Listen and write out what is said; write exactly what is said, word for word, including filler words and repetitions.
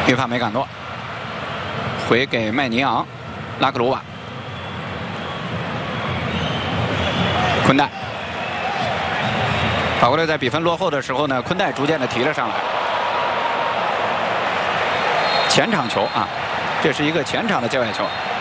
约帕梅冈诺回给麦尼昂，拉克鲁瓦，昆代。法国队在比分落后的时候呢，昆代逐渐的提了上来。前场球啊，这是一个前场的界外球。